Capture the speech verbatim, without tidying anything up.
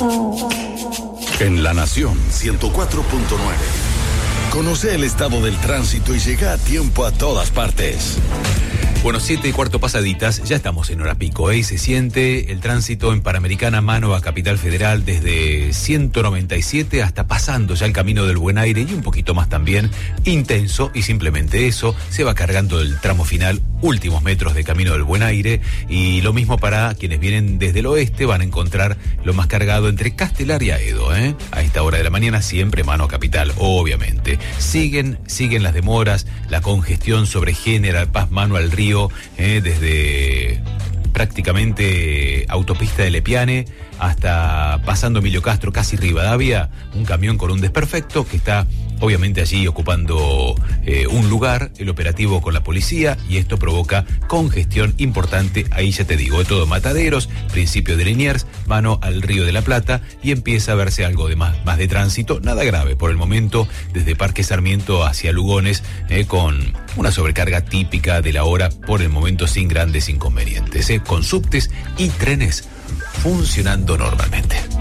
En La Nación ciento cuatro punto nueve. Conoce el estado del tránsito y llega a tiempo a todas partes. Bueno, siete y cuarto pasaditas, ya estamos en hora pico, ¿eh? Y se siente el tránsito en Panamericana mano a Capital Federal desde ciento noventa y siete hasta pasando ya el camino del Buen Aire y un poquito más también, intenso, y simplemente eso, se va cargando el tramo final, últimos metros de camino del Buen Aire, y lo mismo para quienes vienen desde el oeste, van a encontrar lo más cargado entre Castelar y Aedo, ¿eh? A esta hora de la mañana siempre mano a Capital, obviamente. Siguen, siguen las demoras, la congestión sobre General Paz mano al río, Eh, desde prácticamente autopista de Lepiane hasta pasando Emilio Castro, casi Rivadavia, un camión con un desperfecto que está obviamente allí ocupando eh, un lugar, el operativo con la policía, y esto provoca congestión importante. Ahí ya te digo, de todo Mataderos, principio de Liniers, mano al Río de la Plata, y empieza a verse algo de más, más de tránsito, nada grave por el momento, desde Parque Sarmiento hacia Lugones, eh, con una sobrecarga típica de la hora, por el momento sin grandes inconvenientes, eh, con subtes y trenes funcionando normalmente.